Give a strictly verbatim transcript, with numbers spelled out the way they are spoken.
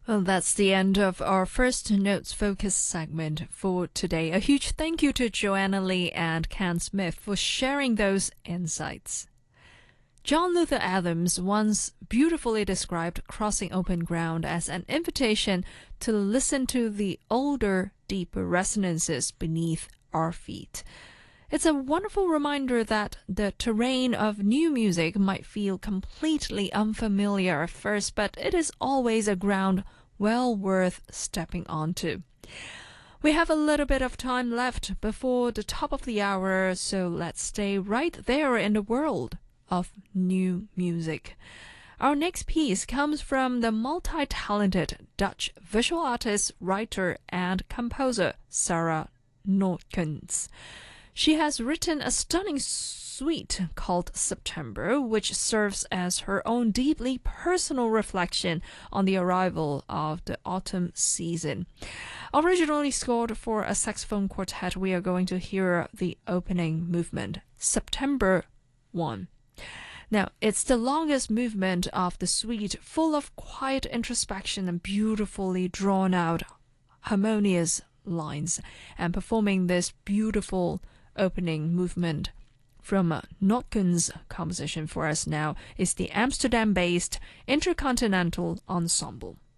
Well, that's the end of our first Notes Focus segment for today. A huge thank you to Joanna Lee and Ken Smith for sharing those insights. John Luther Adams once beautifully described crossing open ground as an invitation to listen to the older, deeper resonances beneath our feet. It's a wonderful reminder that the terrain of new music might feel completely unfamiliar at first, but it is always a ground well worth stepping onto. We have a little bit of time left before the top of the hour, so let's stay right there in the world of new music. Our next piece comes from the multi-talented Dutch visual artist, writer, and composer Sarah Notkens. She has written a stunning suite called September, which serves as her own deeply personal reflection on the arrival of the autumn season. Originally scored for a saxophone quartet, we are going to hear the opening movement, September one. Now, it's the longest movement of the suite, full of quiet introspection and beautifully drawn out, harmonious lines. And performing this beautiful opening movement from uh, Notkens' composition for us now is the Amsterdam-based Intercontinental Ensemble.